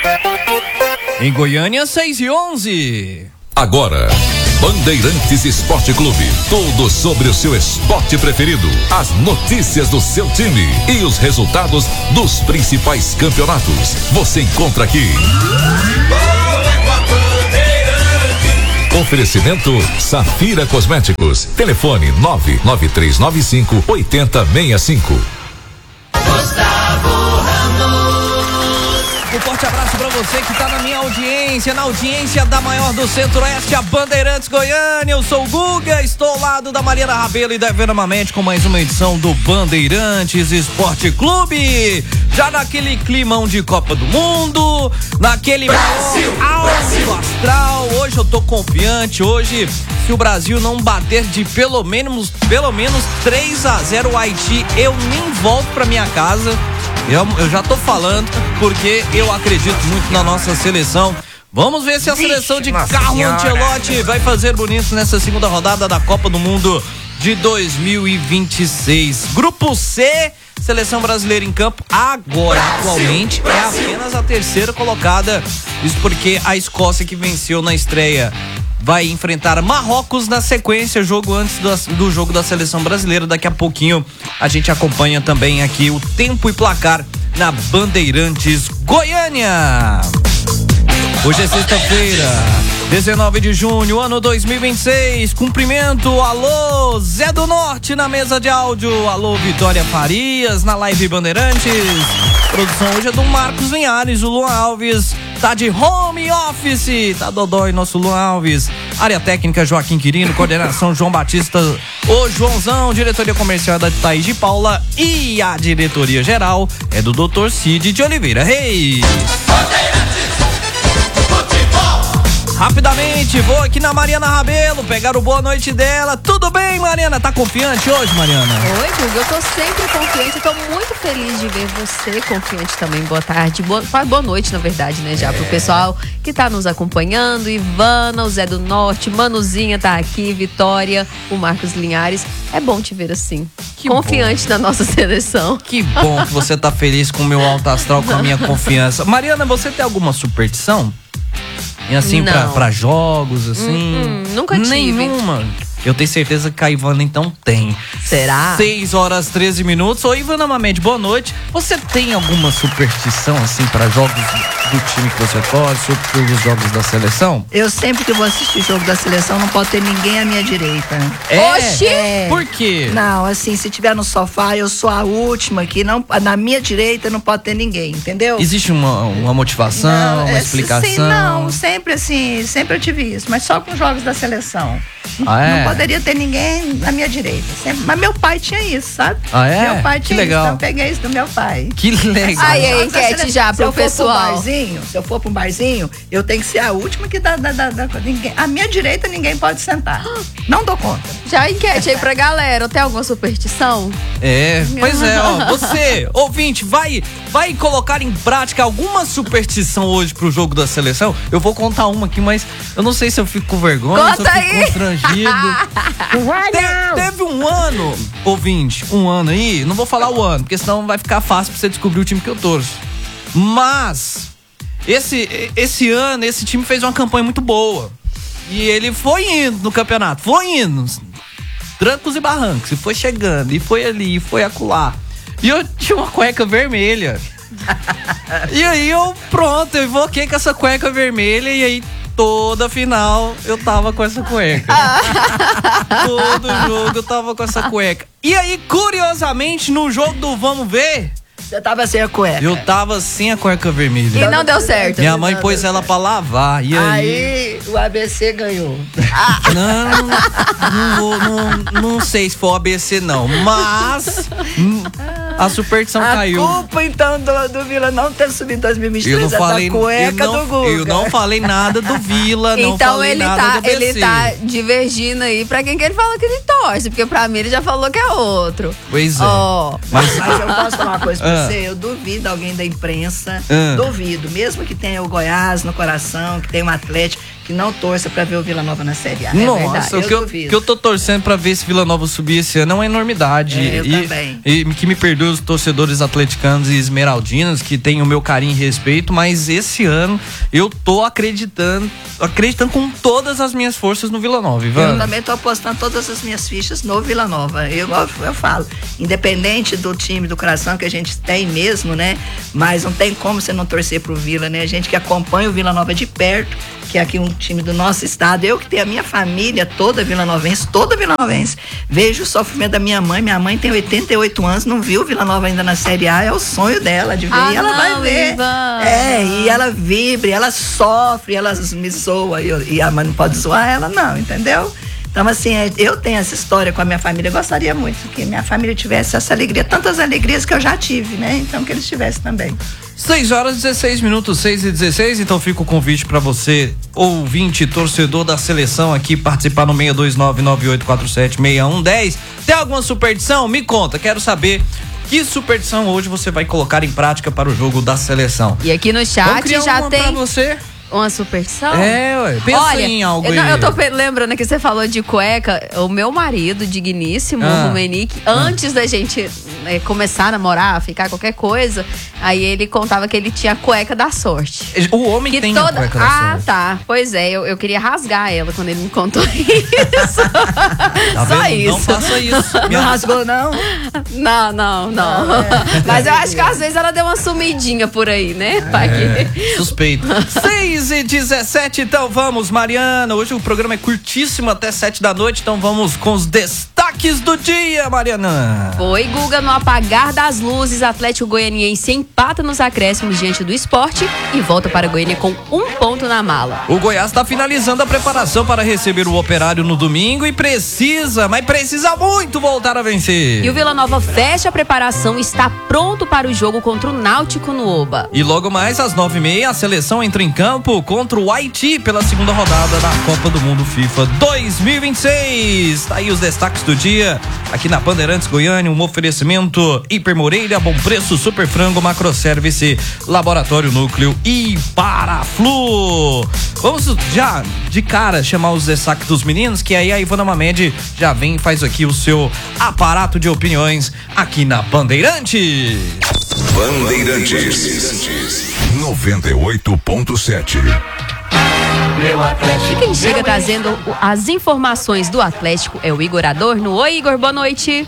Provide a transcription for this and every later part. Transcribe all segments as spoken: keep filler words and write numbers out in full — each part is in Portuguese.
Em Goiânia, seis e onze. Agora, Bandeirantes Esporte Clube. Tudo sobre o seu esporte preferido. As notícias do seu time e os resultados dos principais campeonatos. Você encontra aqui. Oferecimento Safira Cosméticos. Telefone nove nove três nove cinco oito zero seis cinco. Um forte abraço pra você que tá na minha audiência, na audiência da maior do Centro-Oeste, a Bandeirantes Goiânia. Eu sou o Guga, estou ao lado da Mariana Rabelo e da Evana Mamete com mais uma edição do Bandeirantes Esporte Clube. Já naquele climão de Copa do Mundo, naquele Brasil, maior alto astral. Hoje eu tô confiante, hoje se o Brasil não bater de pelo menos, pelo menos três a zero o Haiti, eu nem volto pra minha casa. Eu, eu já tô falando porque eu acredito muito na nossa seleção. Vamos ver se a seleção de Carlo Ancelotti vai fazer bonito nessa segunda rodada da Copa do Mundo de dois mil e vinte e seis. Grupo C, seleção brasileira em campo agora, atualmente, é apenas a terceira colocada. Isso porque a Escócia, que venceu na estreia, vai enfrentar Marrocos na sequência, jogo antes do, do jogo da seleção brasileira. Daqui a pouquinho a gente acompanha também aqui o tempo e placar na Bandeirantes Goiânia. Hoje é sexta-feira, dezenove de junho, ano dois mil e vinte e seis. Cumprimento, alô, Zé do Norte na mesa de áudio, alô, Vitória Farias na live Bandeirantes. Produção hoje é do Marcos Linhares, o Luan Alves tá de home office, tá dodói nosso Luan Alves. Área técnica Joaquim Quirino, coordenação João Batista, o Joãozão, diretoria comercial da Thaís de Paula e a diretoria geral é do doutor Cid de Oliveira Reis. Rapidamente, vou aqui na Mariana Rabelo pegar o boa noite dela. Tudo bem, Mariana? Tá confiante hoje, Mariana? Oi, Guga, eu tô sempre confiante. Eu tô muito feliz de ver você confiante também. Boa tarde, boa, boa noite, na verdade, né? Já é. Pro pessoal que tá nos acompanhando. Ivana, o Zé do Norte, Manuzinha tá aqui, Vitória, o Marcos Linhares. É bom te ver assim, que confiante bom. Na nossa seleção. Que bom que você tá feliz com o meu alto astral, com a minha confiança. Mariana, você tem alguma superstição? E assim, pra, pra jogos, assim? Hum, hum, nunca tive. Nenhuma. Eu tenho certeza que a Ivana então tem. Será? seis horas e treze minutos. Ô, Ivana Mamede, boa noite. Você tem alguma superstição, assim, pra jogos do time que você torce ou pelos jogos da seleção? Eu sempre que vou assistir jogo da seleção não pode ter ninguém à minha direita. É? Oxi! É. Por quê? Não, assim, se tiver no sofá, eu sou a última que não, na minha direita não pode ter ninguém, entendeu? Existe uma, uma motivação, não, uma é, explicação? Sim, não, sempre assim, sempre eu tive isso, mas só com jogos da seleção. Ah, é? Não poderia ter ninguém na minha direita. Sempre. Mas meu pai tinha isso, sabe? Ah, é? Meu pai Que tinha legal. isso, então eu peguei isso do meu pai. Que legal. Aí, aí, enquete já pro pessoal. Se eu for pra um barzinho, se eu for pra um barzinho, eu tenho que ser a última que dá, dá, dá, dá ninguém. A minha direita ninguém pode sentar. Não dou conta. Já enquete aí pra galera. Tem alguma superstição? É, pois é, ó, você, ouvinte, vai, vai colocar em prática alguma superstição hoje pro jogo da seleção? Eu vou contar uma aqui, mas eu não sei se eu fico com vergonha, Conta se eu fico aí. constrangido. Te, teve um ano, ouvinte, um ano aí, não vou falar o ano, porque senão vai ficar fácil pra você descobrir o time que eu torço. Mas, esse, esse ano, esse time fez uma campanha muito boa. E ele foi indo no campeonato, foi indo. Trancos e barrancos, e foi chegando, e foi ali, e foi acolá. E eu tinha uma cueca vermelha. E aí eu, pronto, eu invoquei com essa cueca vermelha, e aí toda final eu tava com essa cueca. Todo jogo eu tava com essa cueca. E aí, curiosamente, no jogo do Vamos Ver, Você tava sem a cueca. eu tava sem a cueca vermelha. E não deu certo. Minha mãe pôs ela pra lavar, e aí... Aí o A B C ganhou. Não, não, vou, não, não sei se foi o A B C não, mas hum, a superstição A caiu. culpa então do, do Vila não ter subido em dois mil e vinte e Eu três não falei, é da cueca eu não, do Guga. eu não falei nada do Vila, não Então falei ele nada tá, do A B C. ele tá divergindo aí pra quem que ele fala que ele torce, porque pra mim ele já falou que é outro. Pois é. Ó. Mas, Mas eu posso falar uma coisa pra Ah. você, eu duvido alguém da imprensa, Ah. duvido, mesmo que tenha o Goiás no coração, que tenha um Atlético, que não torça pra ver o Vila Nova na Série A. É nossa, verdade, o eu que eu, duvido. que eu tô torcendo pra ver se Vila Nova subir esse ano é uma enormidade. É, eu e, também. E que me perdoe os torcedores atleticanos e esmeraldinos, que tem o meu carinho e respeito, mas esse ano eu tô acreditando, acreditando com todas as minhas forças no Vila Nova, Ivana. Eu também tô apostando todas as minhas fichas no Vila Nova. Eu, eu falo, independente do time do coração que a gente tem mesmo, né? Mas não tem como você não torcer pro Vila, né? A gente que acompanha o Vila Nova de perto, que é aqui um time do nosso estado, eu que tenho a minha família toda vilanovense, toda vilanovense, vejo o sofrimento da minha mãe, minha mãe tem oitenta e oito anos, não viu o Vila Nova ainda na Série A, é o sonho dela de ver, ah, e ela não, vai ver, Ivana. é, e ela vibra, ela sofre, ela me zoa, e, eu, e a mãe não pode zoar ela não, entendeu? Então, assim, eu tenho essa história com a minha família, eu gostaria muito que minha família tivesse essa alegria, tantas alegrias que eu já tive, né? Então, que eles tivessem também. seis horas e dezesseis minutos, seis e dezesseis, então fica o convite para você, ouvinte, torcedor da seleção aqui, participar no seis dois nove, nove oito quatro sete, seis um um zero. Tem alguma superstição? Me conta, quero saber que superstição hoje você vai colocar em prática para o jogo da seleção. E aqui no chat já uma tem... pra você. Uma superstição? É, ué. Pensa Olha, em algo eu, não, aí. eu tô lembrando que você falou de cueca. O meu marido, digníssimo, Ah. o Rumenique, ah. antes da gente é, começar a namorar, ficar qualquer coisa, aí ele contava que ele tinha a cueca da sorte. O homem que tem toda... a cueca da Ah, sorte. tá. Pois é, eu, eu queria rasgar ela quando ele me contou isso. Tá Só vendo? isso. Não faça isso. Não rasgou, não? Não, não, não. Não, é. Mas eu acho que às vezes ela deu uma sumidinha por aí, né? É, suspeito. seis e dezessete, então vamos, Mariana. Hoje o programa é curtíssimo até sete da noite, então vamos com os destaques do dia, Mariana. Foi, Guga, no apagar das luzes, Atlético Goianiense empata nos acréscimos diante do Sport e volta para Goiânia com um ponto na mala. O Goiás está finalizando a preparação para receber o Operário no domingo e precisa, mas precisa muito voltar a vencer. E o Vila Nova fecha a preparação e está pronto para o jogo contra o Náutico no Oba. E logo mais às nove e meia, a seleção entra em campo contra o Haiti pela segunda rodada da Copa do Mundo FIFA dois mil e vinte e seis. Tá aí os destaques do dia aqui na Bandeirantes Goiânia, um oferecimento Hiper Moreira, Bom Preço, Super Frango, Macroservice, Laboratório Núcleo e Paraflu. Vamos já de cara chamar os destaques dos meninos, que aí a Ivana Mamed já vem e faz aqui o seu aparato de opiniões aqui na Bandeirantes. Bandeirantes noventa e oito ponto sete. E quem chega trazendo as informações do Atlético é o Igor Adorno. Oi, Igor, boa noite.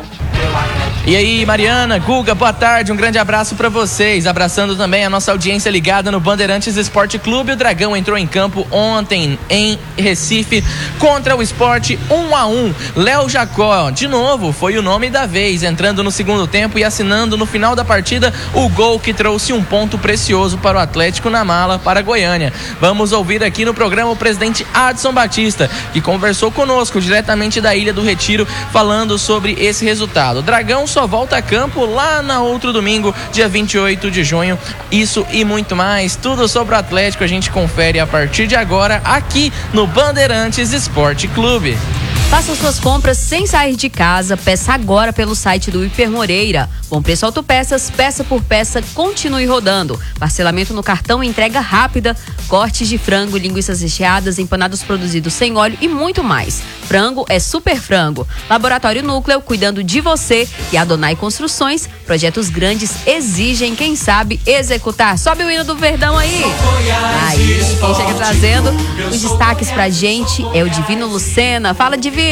E aí, Mariana, Guga, boa tarde, um grande abraço pra vocês, abraçando também a nossa audiência ligada no Bandeirantes Esporte Clube. O Dragão entrou em campo ontem em Recife contra o Sport um a um. Léo Jacó, de novo, foi o nome da vez, entrando no segundo tempo e assinando no final da partida o gol que trouxe um ponto precioso para o Atlético na mala para Goiânia. Vamos ouvir aqui no programa o presidente Adson Batista, que conversou conosco diretamente da Ilha do Retiro, falando sobre esse resultado. O Dragão só volta a campo lá na outro domingo, dia vinte e oito de junho. Isso e muito mais, tudo sobre o Atlético a gente confere a partir de agora aqui no Bandeirantes Esporte Clube. Faça suas compras sem sair de casa. Peça agora pelo site do Hiper Moreira. Bom Preço Autopeças, peça por peça, continue rodando. Parcelamento no cartão, entrega rápida, cortes de frango, linguiças recheadas, empanados produzidos sem óleo e muito mais. Frango é Super Frango. Laboratório Núcleo, cuidando de você. E Adonai Construções, projetos grandes exigem, quem sabe, executar. Sobe o hino do Verdão aí. Aí, quem chega trazendo os destaques pra gente é o Divino Lucena. Fala, Divino.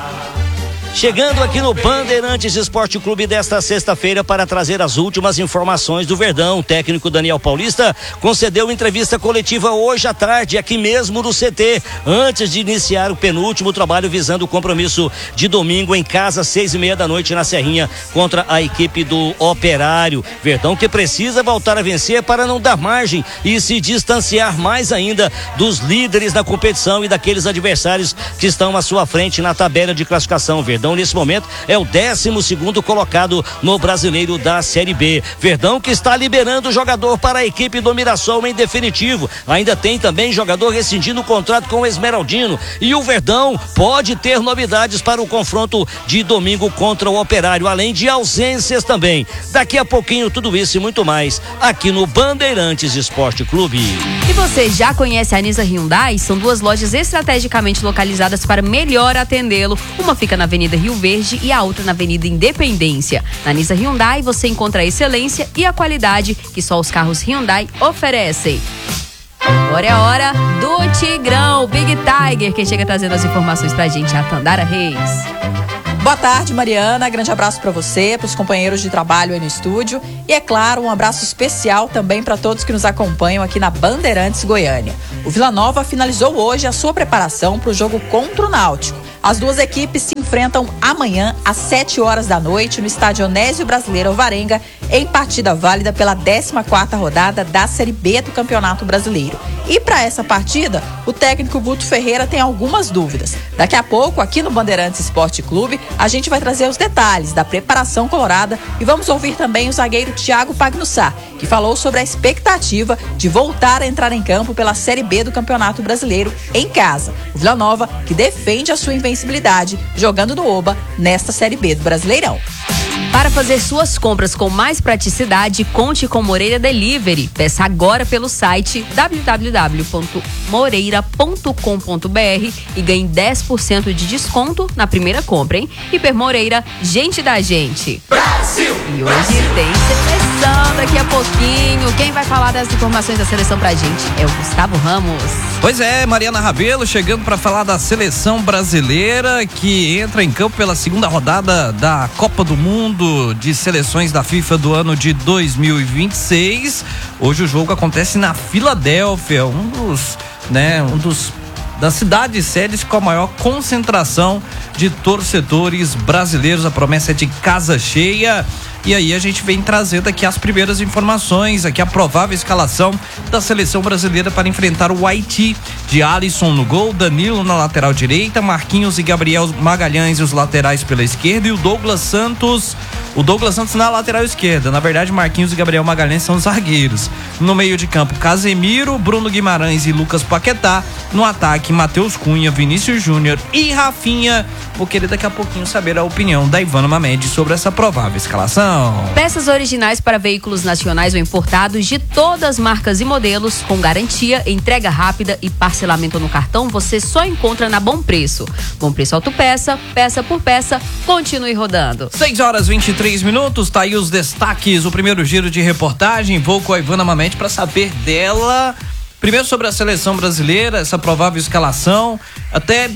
Chegando aqui no Bandeirantes Esporte Clube desta sexta-feira para trazer as últimas informações do Verdão. O técnico Daniel Paulista concedeu entrevista coletiva hoje à tarde aqui mesmo no C T, antes de iniciar o penúltimo trabalho visando o compromisso de domingo em casa, seis e meia da noite na Serrinha, contra a equipe do Operário. Verdão que precisa voltar a vencer para não dar margem e se distanciar mais ainda dos líderes da competição e daqueles adversários que estão à sua frente na tabela de classificação. Verdão nesse momento é o décimo segundo colocado no Brasileiro da Série B. Verdão que está liberando o jogador para a equipe do Mirassol em definitivo. Ainda tem também jogador rescindindo o contrato com o Esmeraldino. E o Verdão pode ter novidades para o confronto de domingo contra o Operário, além de ausências também. Daqui a pouquinho tudo isso e muito mais aqui no Bandeirantes Esporte Clube. E você já conhece a Nisa Hyundai? São duas lojas estrategicamente localizadas para melhor atendê-lo. Uma fica na Avenida Avenida Rio Verde e a outra na Avenida Independência. Na Nissan Hyundai você encontra a excelência e a qualidade que só os carros Hyundai oferecem. Agora é a hora do Tigrão, Big Tiger, quem chega trazendo as informações pra gente é a Tandara Reis. Boa tarde, Mariana. Grande abraço para você, para os companheiros de trabalho aí no estúdio. E, é claro, um abraço especial também para todos que nos acompanham aqui na Bandeirantes Goiânia. O Vila Nova finalizou hoje a sua preparação para o jogo contra o Náutico. As duas equipes se enfrentam amanhã às sete horas da noite no estádio Onésio Brasileiro Alvarenga, em partida válida pela décima quarta rodada da Série B do Campeonato Brasileiro. E para essa partida, o técnico Guto Ferreira tem algumas dúvidas. Daqui a pouco, aqui no Bandeirantes Esporte Clube, a gente vai trazer os detalhes da preparação colorada e vamos ouvir também o zagueiro Thiago Pagnussá, que falou sobre a expectativa de voltar a entrar em campo pela Série B do Campeonato Brasileiro em casa. O Vila Nova, que defende a sua invencibilidade jogando no Oba nesta Série B do Brasileirão. Para fazer suas compras com mais praticidade, conte com Moreira Delivery. Peça agora pelo site w w w ponto moreira ponto com ponto b r e ganhe dez por cento de desconto na primeira compra, hein? Hiper Moreira, gente da gente. Brasil! E hoje tem seleção daqui a pouquinho. Quem vai falar das informações da seleção pra gente é o Gustavo Ramos. Pois é, Mariana Rabelo chegando para falar da seleção brasileira que entra em campo pela segunda rodada da Copa do Mundo de Seleções da FIFA do ano de dois mil e vinte e seis. Hoje o jogo acontece na Filadélfia, um dos, né, um dos das cidades sedes com a maior concentração de torcedores brasileiros. A promessa é de casa cheia. E aí a gente vem trazendo aqui as primeiras informações, aqui a provável escalação da seleção brasileira para enfrentar o Haiti. De Alisson no gol, Danilo na lateral direita, Marquinhos e Gabriel Magalhães os laterais pela esquerda e o Douglas Santos, o Douglas Santos na lateral esquerda. Na verdade, Marquinhos e Gabriel Magalhães são os zagueiros. No meio de campo, Casemiro, Bruno Guimarães e Lucas Paquetá. No ataque, Matheus Cunha, Vinícius Júnior e Rafinha. Vou querer daqui a pouquinho saber a opinião da Ivana Mamede sobre essa provável escalação. Peças originais para veículos nacionais ou importados de todas as marcas e modelos, com garantia, entrega rápida e parcelamento no cartão, você só encontra na Bom Preço. Bom Preço Autopeça, peça por peça, continue rodando. seis horas e vinte e três minutos, tá aí os destaques, o primeiro giro de reportagem. Vou com a Ivana Mamede para saber dela, primeiro sobre a seleção brasileira, essa provável escalação. Até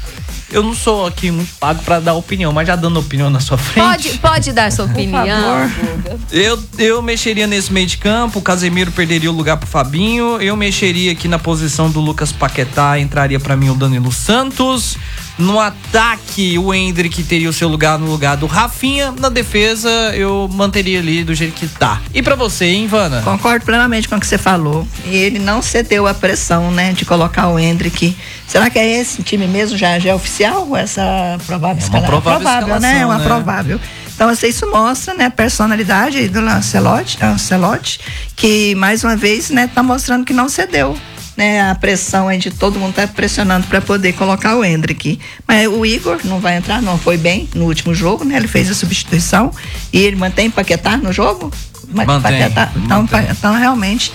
eu não sou aqui muito pago pra dar opinião, mas já dando opinião na sua frente. Pode, pode dar sua opinião. Eu, eu mexeria nesse meio de campo, o Casemiro perderia o lugar pro Fabinho, eu mexeria aqui na posição do Lucas Paquetá, entraria pra mim o Danilo Santos. No ataque, o Endrick teria o seu lugar no lugar do Rafinha. Na defesa, eu manteria ali do jeito que tá. E pra você, hein, Ivana? Concordo plenamente com o que você falou. E ele não cedeu a pressão, né, de colocar o Endrick. Será que é esse time mesmo? Já, já é oficial? Essa provável escalação? É uma provável, provável né? É uma né? provável. Então, assim, isso mostra, né, a personalidade do Lancelotti, Lancelotti, que mais uma vez, né, tá mostrando que não cedeu. Né, a pressão aí de todo mundo tá pressionando para poder colocar o Endrick. Mas o Igor não vai entrar, não foi bem no último jogo, né? Ele fez a substituição e ele mantém Paquetá no jogo? Mantém. Paquetá, então, mantém. Então, realmente,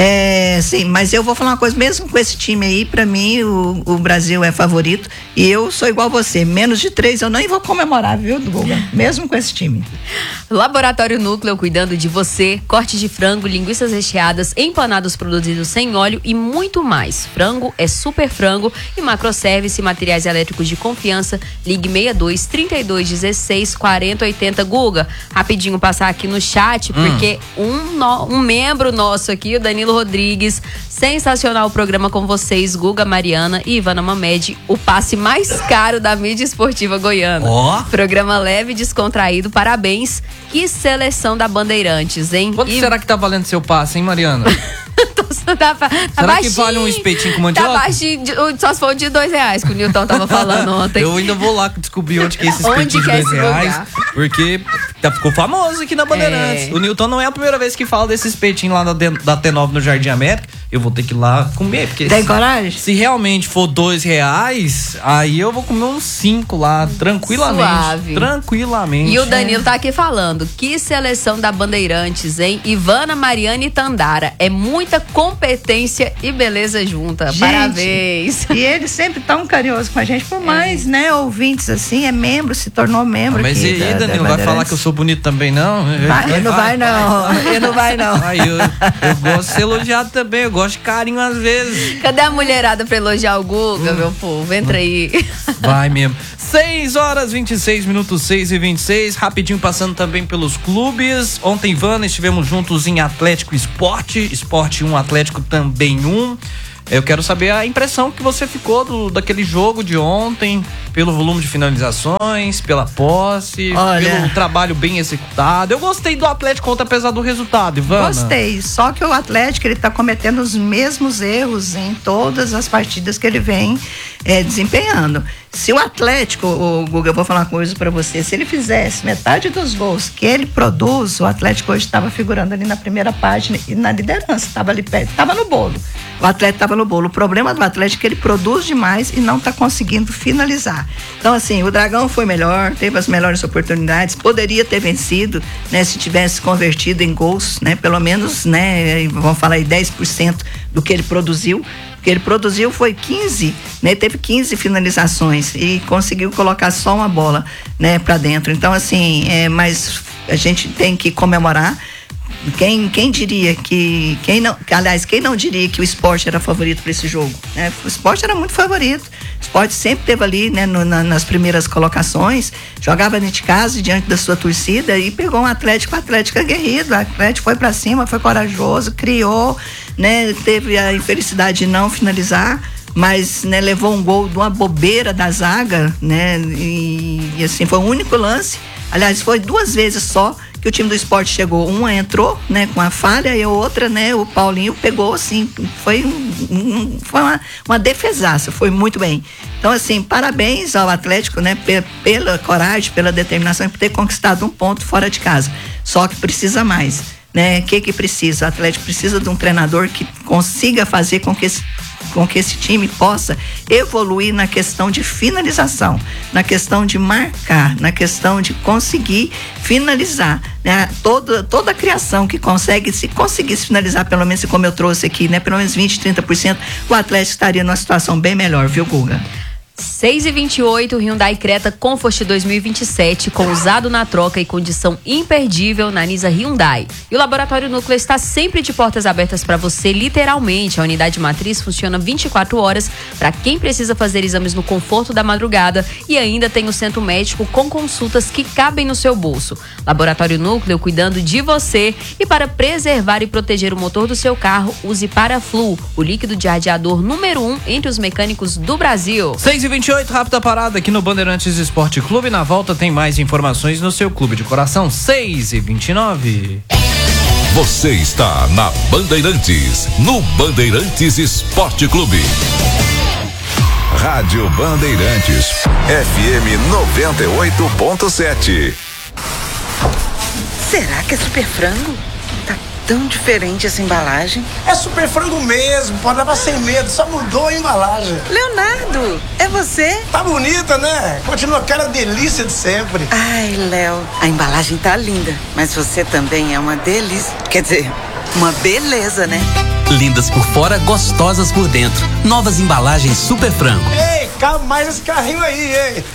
é, sim, mas eu vou falar uma coisa, mesmo com esse time aí, pra mim, o, o Brasil é favorito e eu sou igual você, menos de três eu nem vou comemorar, viu, Guga? Mesmo com esse time. Laboratório Núcleo, cuidando de você, cortes de frango, linguiças recheadas, empanados produzidos sem óleo e muito mais. Frango é super frango e Macroservice, materiais elétricos de confiança. Ligue seis dois, trinta e dois, dezesseis, quarenta, oitenta. Guga, rapidinho passar aqui no chat, hum. porque um, no, um membro nosso aqui, o Danilo Rodrigues, sensacional o programa com vocês, Guga, Mariana e Ivana Mamede, o passe mais caro da mídia esportiva goiana. Oh. Programa leve e descontraído, parabéns. Que seleção da Bandeirantes, hein? Quanto e... será que tá valendo seu passe, hein, Mariana? tá, tá, tá será baixinho, que vale um espetinho com mandioca? Tá baixinho, só se for de dois reais, que o Nilton tava falando ontem. Eu ainda vou lá descobrir onde que é esse onde espetinho que de é dois reais, porque tá, ficou famoso aqui na Bandeirantes. É. O Nilton não é a primeira vez que fala desse espetinho lá da, da T nove no Jardim América. eu vou ter que ir lá comer. Porque Tem se, coragem? se realmente for dois reais, aí eu vou comer uns cinco lá, tranquilamente. Suave. Tranquilamente. E o Danilo tá aqui falando, que seleção da Bandeirantes, hein? Ivana, Mariana e Tandara. É muita competência e beleza junta. Gente, parabéns. E ele sempre tão carinhoso com a gente, por mais, é. né, ouvintes assim, é membro, se tornou membro. Ah, mas aqui e aí, da, Danilo, da vai falar que eu sou bonito também, não? Vai, ele não vai, não. Ele não vai, não. Aí, eu, eu gosto de ser elogiado também, eu gosto de carinho às vezes. Cadê a mulherada pra elogiar o Guga, hum. meu povo? Entra aí. Vai mesmo. seis horas, vinte e seis minutos, seis e vinte e seis. Rapidinho passando também pelos clubes. Ontem, Ivana, estivemos juntos em Atlético Esporte. Esporte um, Atlético também um. Eu quero saber a impressão que você ficou do, daquele jogo de ontem, pelo volume de finalizações, pela posse, Olha, pelo trabalho bem executado. Eu gostei do Atlético ontem, apesar do resultado, Ivana. Gostei, só que o Atlético, ele tá cometendo os mesmos erros em todas as partidas que ele vem é, desempenhando. Se o Atlético, o Guga, eu vou falar uma coisa pra você, se ele fizesse metade dos gols que ele produz, o Atlético hoje estava figurando ali na primeira página e na liderança, estava ali perto, estava no bolo. O Atlético estava no bolo. O problema do Atlético é que ele produz demais e não está conseguindo finalizar. Então, assim, o Dragão foi melhor, teve as melhores oportunidades, poderia ter vencido, né, se tivesse convertido em gols, né, pelo menos, né, vamos falar aí dez por cento do que ele produziu. O que ele produziu foi quinze, né, teve quinze finalizações e conseguiu colocar só uma bola, né, para dentro. Então, assim, é, mas a gente tem que comemorar. Quem, quem diria que, quem não, aliás, quem não diria que o Sport era favorito para esse jogo, né? O Sport era muito favorito. O Sport sempre teve ali, né, no, na, nas primeiras colocações, jogava dentro de casa diante da sua torcida e pegou um Atlético, o Atlético aguerrido, o Atlético foi para cima, foi corajoso, criou, né, teve a infelicidade de não finalizar, mas, né, levou um gol de uma bobeira da zaga, né, e, e assim, foi o único lance, aliás, foi duas vezes só que o time do Sport chegou, uma entrou, né, com a falha e a outra, né, o Paulinho pegou, assim, foi, um, um, foi uma, uma defesaça, foi muito bem. Então, assim, parabéns ao Atlético, né, pe- pela coragem, pela determinação por ter conquistado um ponto fora de casa, só que precisa mais, né, o que que precisa? O Atlético precisa de um treinador que consiga fazer com que esse com que esse time possa evoluir na questão de finalização, na questão de marcar, na questão de conseguir finalizar, né? Toda, toda a criação que consegue, se conseguisse finalizar, pelo menos como eu trouxe aqui, né? Pelo menos vinte, trinta por cento, o Atlético estaria numa situação bem melhor, viu, Guga? seis e vinte e oito, Hyundai Creta Comfort dois mil e vinte e sete, com usado na troca e condição imperdível na Nisa Hyundai. E o Laboratório Núcleo está sempre de portas abertas para você, literalmente. A unidade matriz funciona vinte e quatro horas para quem precisa fazer exames no conforto da madrugada, e ainda tem o centro médico com consultas que cabem no seu bolso. Laboratório Núcleo cuidando de você. E para preservar e proteger o motor do seu carro, use Paraflu, o líquido de radiador número um entre os mecânicos do Brasil. seis e vinte e oito, rápida parada aqui no Bandeirantes Esporte Clube. Na volta tem mais informações no seu clube de coração. seis e vinte e nove. Você está na Bandeirantes, no Bandeirantes Esporte Clube. Rádio Bandeirantes, F M noventa e oito ponto sete. Será que é super frango? Tá tão diferente essa embalagem. É super frango mesmo, pode levar sem medo, só mudou a embalagem. Leonardo, é você? Tá bonita, né? Continua aquela delícia de sempre. Ai, Léo, a embalagem tá linda, mas você também é uma delícia. Quer dizer, uma beleza, né? Lindas por fora, gostosas por dentro. Novas embalagens Super Frango. Ei, calma mais esse carrinho aí, hein?